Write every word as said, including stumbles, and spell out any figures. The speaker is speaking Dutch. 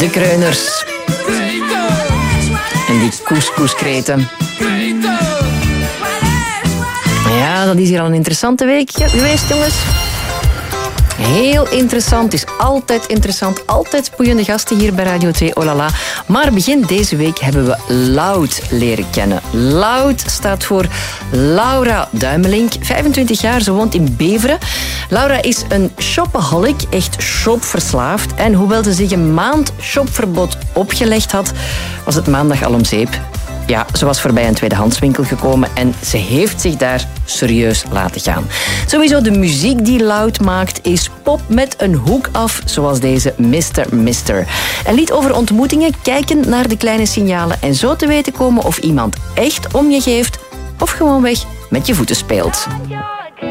De kreuners. En die couscouskreten. Ja, dat is hier al een interessante week geweest, jongens. Heel interessant, is altijd interessant. Altijd boeiende gasten hier bij Radio twee, oh la la. Maar begin deze week hebben we Loud leren kennen. Loud staat voor Laura Duimelink, vijfentwintig jaar, ze woont in Beveren. Laura is een shopaholic, echt shopverslaafd. En hoewel ze zich een maand shopverbod opgelegd had, was het maandag al om zeep. Ja, ze was voorbij een tweedehandswinkel gekomen en ze heeft zich daar serieus laten gaan. Sowieso de muziek die Loud maakt is pop met een hoek af, zoals deze mister mister. Een lied over ontmoetingen, kijken naar de kleine signalen en zo te weten komen of iemand echt om je geeft of gewoonweg met je voeten speelt.